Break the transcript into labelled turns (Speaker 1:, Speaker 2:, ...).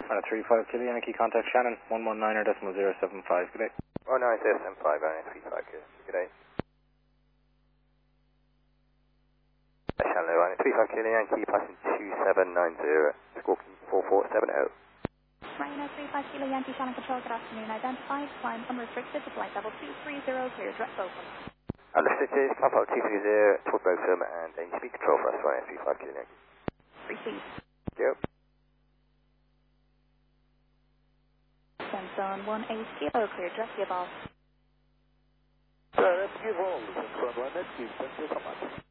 Speaker 1: On a 35 Kilo Yankee, contact Shannon, 119.075, good day.
Speaker 2: Oh, no, it's SM5, only 35 Kilo. Good day. Shannon, only 35 Kilo Yankee, passing 2790, squawking 4470.
Speaker 3: Ryanair 35 Kilo Yankee, Shannon Control, good afternoon. Identified, climb unrestricted to flight level 230, clear direct open.
Speaker 2: Understood, Papa 230, talk Bochum, and then speed control for us, Ryanair 35 Kilo Yankee.
Speaker 3: Receive.
Speaker 2: Yep.
Speaker 3: Send zone 18 Kilo, clear direct to your ball.
Speaker 4: Let's give all the control, let's give, thank you so much.